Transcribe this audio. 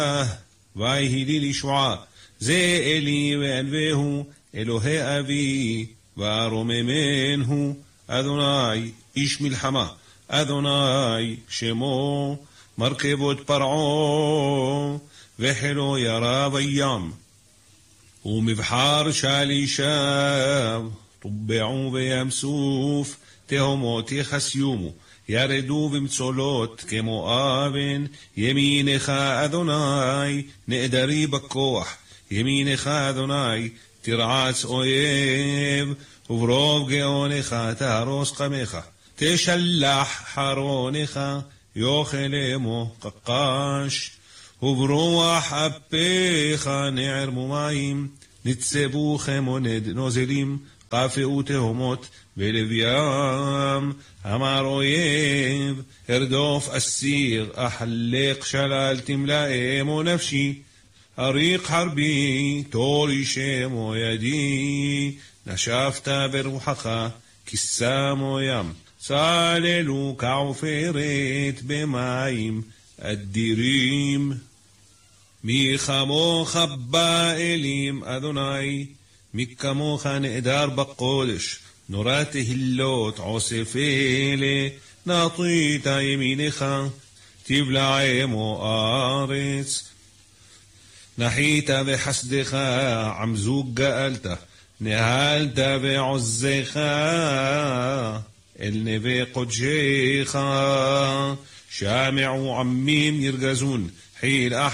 ויהי לי לישועה, זה אלי וענווהו, אלוהי אבי, וארוממנו, אדוני, איש מלחמה, אדוני, שמו, מרכבות פרעה, וחילו ירה בים, ומבחר שלישיו, טובעו בים סוף, תהומות יחסיומו, ירדו במצולות כמו אבן, ימינך אדוני, נעדרי בכוח, ימינך אדוני, תרעץ אויב, וברוב גאונך תהרוס קמך, תשלח חרונך, יאכל עמו קקש, וברוח אפיך נערמו מים, נצבו חמונד נוזלים, קפאו תהומות בלב ים, אמר אויב, ארדוף אסיר, אחלק שלל תמלאמו נפשי, אריק חרבי, תורי שמו ידי, נשפת ברוחך, כיסמו ים, צללו כעופרת במים אדירים. מי כמוך באלים אדוני, מי כמוך נעדר בקודש, נורא תהילות עוסף אלה, נטית ימינך, תבלע עמו ארץ. נחית בחסדך, עמזוג גאלת, נהלת בעוזך, אל נבי קודשך, שמעו עמים ירגזון, חיל